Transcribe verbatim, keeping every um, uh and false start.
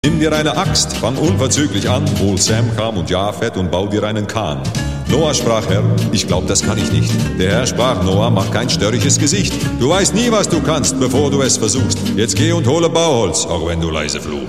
Nimm dir eine Axt, fang unverzüglich an, hol Sam, Ham und Japhet und bau dir einen Kahn. Noah sprach, Herr, ich glaub, das kann ich nicht. Der Herr sprach, Noah, mach kein störrisches Gesicht. Du weißt nie, was du kannst, bevor du es versuchst. Jetzt geh und hole Bauholz, auch wenn du leise fluchst.